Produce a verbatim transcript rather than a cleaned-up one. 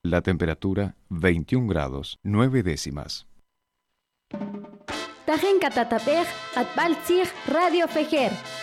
La temperatura veintiún grados, nueve décimas. Tajen Catatapej, Atbaltzig, Radio Fejer.